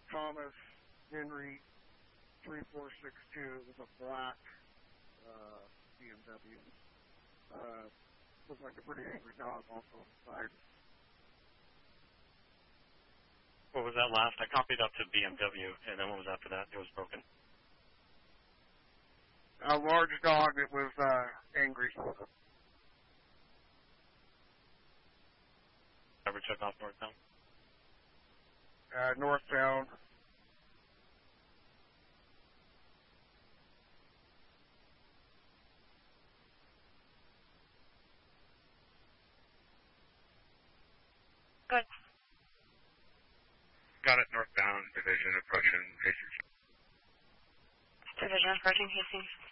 Thomas Henry 3462 with a black BMW. Looked like a pretty angry dog also inside. What was that last? I copied up to BMW, and then what was after that? It was broken. A large dog that was angry. Ever check off northbound? Northbound. Good. Got it, northbound, division approaching Hastings. Division approaching Hastings.